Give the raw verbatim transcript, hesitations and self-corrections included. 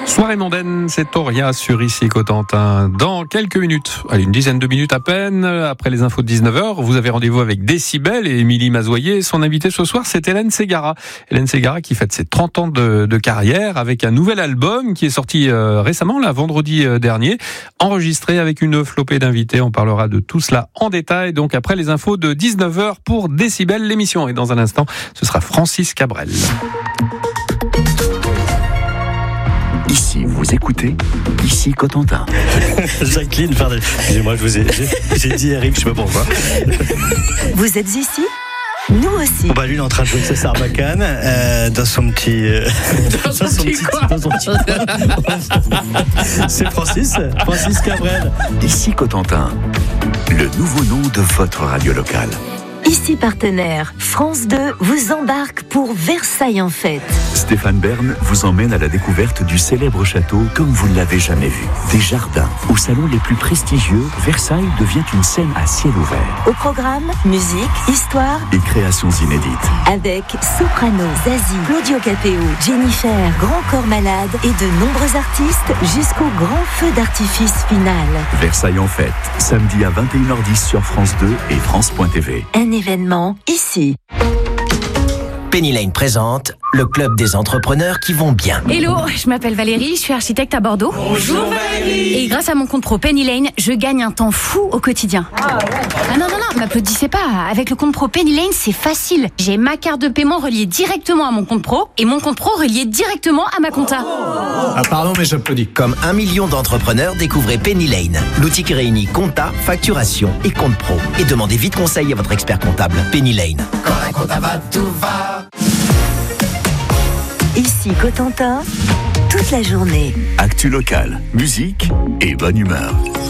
Soirée mondaine, c'est Auria sur Ici Cotentin. Dans quelques minutes, allez, une dizaine de minutes à peine, après les infos de dix-neuf heures, vous avez rendez-vous avec Décibel et Émilie Mazoyer. Son invité ce soir, c'est Hélène Ségara. Hélène Ségara qui fête ses trente ans de, de carrière avec un nouvel album qui est sorti euh, récemment, là, vendredi euh, dernier, enregistré avec une flopée d'invités. On parlera de tout cela en détail, donc après les infos de dix-neuf heures pour Décibel, l'émission. Et dans un instant, ce sera Francis Cabrel. Ici, vous écoutez Ici Cotentin. Jacqueline, pardon. Excusez-moi, je vous ai, j'ai, j'ai dit Eric, je sais pas pourquoi. Vous êtes ici ? Nous aussi. Bah lui, il est en train de jouer de Sarbacane euh, dans son petit. Euh, dans, son dans son petit quoi dans son petit C'est Francis, Francis Cabrel. Ici Cotentin, le nouveau nom de votre radio locale. Ici partenaire, France deux vous embarque pour Versailles en fête. Stéphane Bern vous emmène à la découverte du célèbre château comme vous ne l'avez jamais vu. Des jardins, aux salons les plus prestigieux, Versailles devient une scène à ciel ouvert. Au programme, musique, histoire et créations inédites. Avec Soprano, Zazie, Claudio Capéo, Jennifer, Grand Corps Malade et de nombreux artistes jusqu'au grand feu d'artifice final. Versailles en fête, samedi à vingt et une heures dix sur France deux et France point T V. Un événement ici. Penny Lane présente le club des entrepreneurs qui vont bien. Hello, je m'appelle Valérie, je suis architecte à Bordeaux. Bonjour Valérie. Et grâce à mon compte pro Penny Lane, je gagne un temps fou au quotidien. Ah, ouais. ah non, non, non, m'applaudissez pas. Avec le compte pro Penny Lane, c'est facile. J'ai ma carte de paiement reliée directement à mon compte pro et mon compte pro relié directement à ma compta. Ah pardon, mais j'applaudis. Comme un million d'entrepreneurs, découvrez Penny Lane. L'outil qui réunit compta, facturation et compte pro. Et demandez vite conseil à votre expert comptable. Penny Lane. Quand la compta va, tout va. Ici Cotentin, toute la journée. Actu local, musique et bonne humeur.